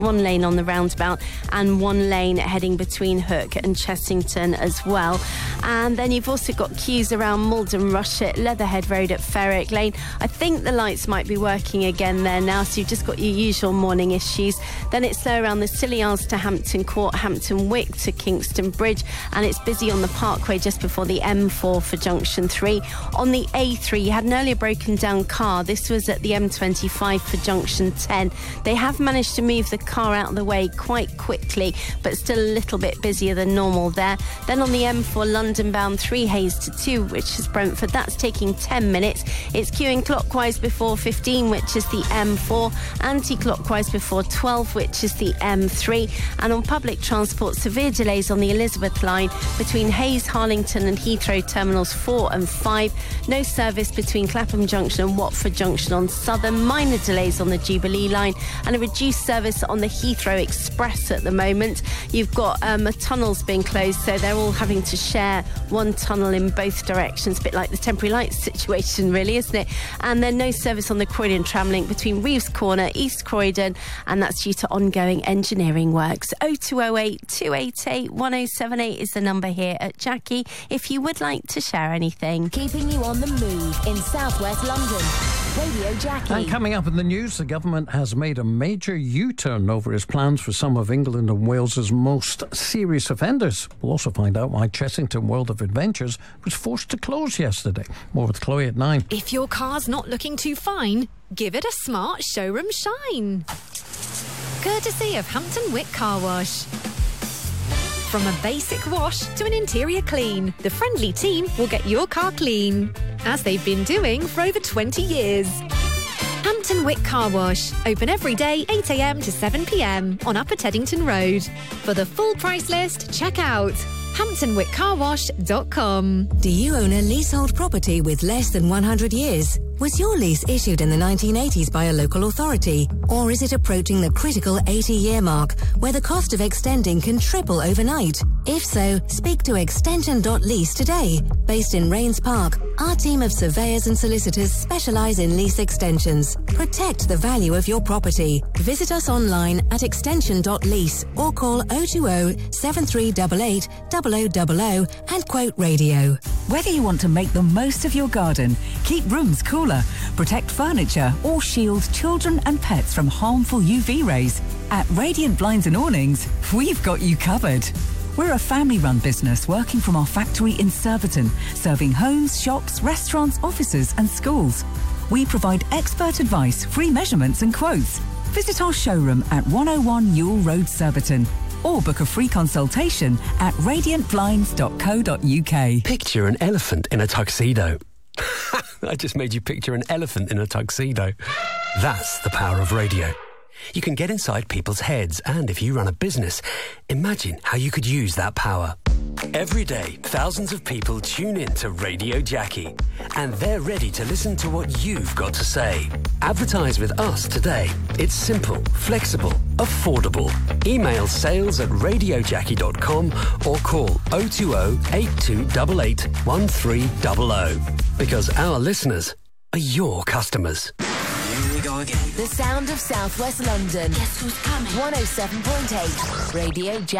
one lane on the roundabout and one lane heading between Hook and Chessington as well. And then you've also got queues around Malden, Rushet, Leatherhead Road at Ferrick Lane. I think the lights might be working again there now, so you've just got your usual morning issues. Then it's slow around the Scilly Arms to Hampton Court, Hampton Wick to Kingston Bridge, and it's busy on the Parkway just before the M4 for Junction 3. On the A3, you had an earlier broken down car. This was at the M25 for Junction 10. They have managed to move the car out of the way quite quickly, but still a little bit busier than normal there. Then on the M4 London bound 3 Hayes to 2, which is Brentford, that's taking 10 minutes. It's queuing clockwise before 15, which is the M4, anti-clockwise before 12, which is the M3. And on public transport, severe delays on the Elizabeth line between Hayes, Harlington and Heathrow terminals 4 and 5. No service between Clapham Junction and Watford Junction on Southern. Minor delays on the Jubilee line and a reduced service on the Heathrow Express at the moment. You've got tunnels being closed, so they're all having to share one tunnel in both directions, a bit like the temporary lights situation really, isn't it? And then no service on the Croydon tram link between Reeves Corner, East Croydon, and that's due to ongoing engineering works. 0208 288 1078 is the number here at Jackie if you would like to share anything. Keeping you on the move in southwest London. Radio Jackie. And coming up in the news, the government has made a major U-turn over its plans for some of England and Wales's most serious offenders. We'll also find out why Chessington World of Adventures was forced to close yesterday. More with Chloe at 9. If your car's not looking too fine, give it a smart showroom shine. Courtesy of Hampton Wick Car Wash. From a basic wash to an interior clean, the friendly team will get your car clean, as they've been doing for over 20 years. Hampton Wick Car Wash, open every day 8 a.m. to 7 p.m. on Upper Teddington Road. For the full price list, check out hamptonwickcarwash.com. Do you own a leasehold property with less than 100 years? Was your lease issued in the 1980s by a local authority? Or is it approaching the critical 80-year mark, where the cost of extending can triple overnight? If so, speak to Extension.lease today. Based in Rains Park, our team of surveyors and solicitors specialise in lease extensions. Protect the value of your property. Visit us online at Extension.lease or call 020 7388 0000 and quote radio. Whether you want to make the most of your garden, keep rooms cooler, protect furniture or shield children and pets from harmful UV rays, at Radiant Blinds and Awnings, we've got you covered. We're a family-run business working from our factory in Surbiton, serving homes, shops, restaurants, offices and schools. We provide expert advice, free measurements and quotes. Visit our showroom at 101 Ewell Road, Surbiton, or book a free consultation at radiantblinds.co.uk. Picture an elephant in a tuxedo. I just made you picture an elephant in a tuxedo. That's the power of radio. You can get inside people's heads, and if you run a business, imagine how you could use that power. Every day, thousands of people tune in to Radio Jackie, and they're ready to listen to what you've got to say. Advertise with us today. It's simple, flexible, affordable. Email sales@radiojackie.com or call 020 8288 1300, because our listeners are your customers. Here we go again. The sound of southwest London. Guess who's coming? 107.8 Radio Jackie.